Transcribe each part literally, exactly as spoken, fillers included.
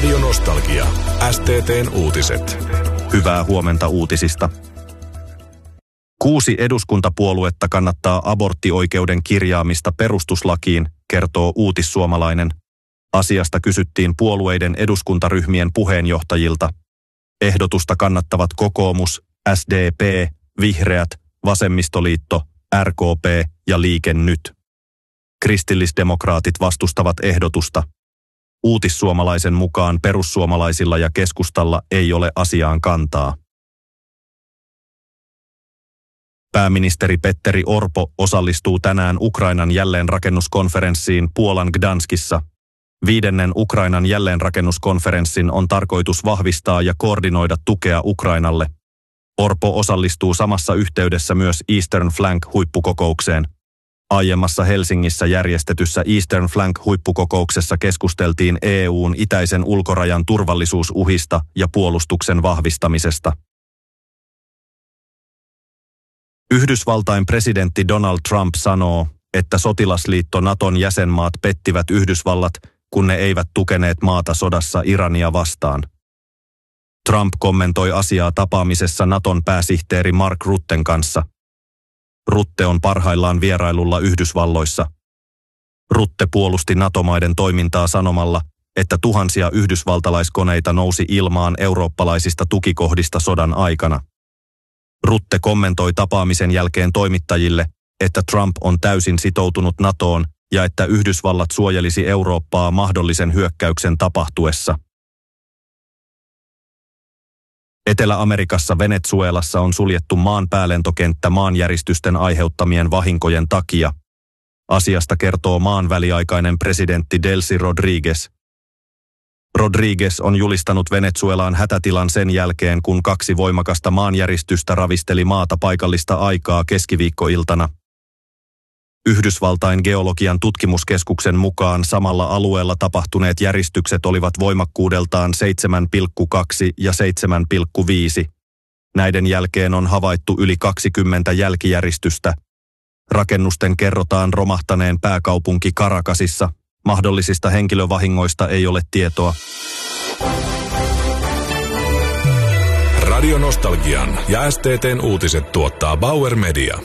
Radio Nostalgia. S T T:n uutiset. Hyvää huomenta uutisista. Kuusi eduskuntapuoluetta kannattaa aborttioikeuden kirjaamista perustuslakiin, kertoo Uutissuomalainen. Asiasta kysyttiin puolueiden eduskuntaryhmien puheenjohtajilta. Ehdotusta kannattavat kokoomus, S D P, Vihreät, Vasemmistoliitto, R K P ja Liike Nyt. Kristillisdemokraatit vastustavat ehdotusta. Uutissuomalaisen mukaan perussuomalaisilla ja keskustalla ei ole asiaan kantaa. Pääministeri Petteri Orpo osallistuu tänään Ukrainan jälleenrakennuskonferenssiin Puolan Gdanskissa. Viidennen Ukrainan jälleenrakennuskonferenssin on tarkoitus vahvistaa ja koordinoida tukea Ukrainalle. Orpo osallistuu samassa yhteydessä myös Eastern Flank-huippukokoukseen. Aiemmassa Helsingissä järjestetyssä Eastern Flank-huippukokouksessa keskusteltiin E U:n itäisen ulkorajan turvallisuusuhista ja puolustuksen vahvistamisesta. Yhdysvaltain presidentti Donald Trump sanoo, että sotilasliitto Naton jäsenmaat pettivät Yhdysvallat, kun ne eivät tukeneet maata sodassa Irania vastaan. Trump kommentoi asiaa tapaamisessa Naton pääsihteeri Mark Rutten kanssa. Rutte on parhaillaan vierailulla Yhdysvalloissa. Rutte puolusti NATO-maiden toimintaa sanomalla, että tuhansia yhdysvaltalaiskoneita nousi ilmaan eurooppalaisista tukikohdista sodan aikana. Rutte kommentoi tapaamisen jälkeen toimittajille, että Trump on täysin sitoutunut NATOon ja että Yhdysvallat suojelisi Eurooppaa mahdollisen hyökkäyksen tapahtuessa. Etelä-Amerikassa Venezuelassa on suljettu maan päälentokenttä maanjäristysten aiheuttamien vahinkojen takia. Asiasta kertoo maan väliaikainen presidentti Delcy Rodríguez. Rodríguez on julistanut Venezuelaan hätätilan sen jälkeen, kun kaksi voimakasta maanjäristystä ravisteli maata paikallista aikaa keskiviikkoiltana. Yhdysvaltain geologian tutkimuskeskuksen mukaan samalla alueella tapahtuneet järistykset olivat voimakkuudeltaan seitsemän pilkku kaksi ja seitsemän pilkku viisi. Näiden jälkeen on havaittu yli kaksikymmentä jälkijäristystä. Rakennusten kerrotaan romahtaneen pääkaupunki Caracasissa. Mahdollisista henkilövahingoista ei ole tietoa. Radio Nostalgian ja S T T:n uutiset tuottaa Bauer Media.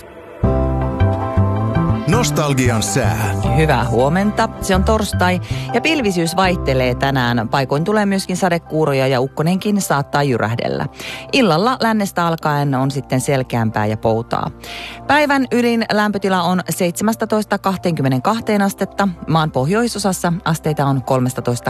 Nostalgian sää. Hyvää huomenta. Se on torstai ja pilvisyys vaihtelee tänään. Paikoin tulee myöskin sadekuuroja ja ukkonenkin saattaa jyrähdellä. Illalla lännestä alkaen on sitten selkeämpää ja poutaa. Päivän ylin lämpötila on seitsemästätoista kaksikymmentäkaksi astetta. Maan pohjoisosassa asteita on kolmetoista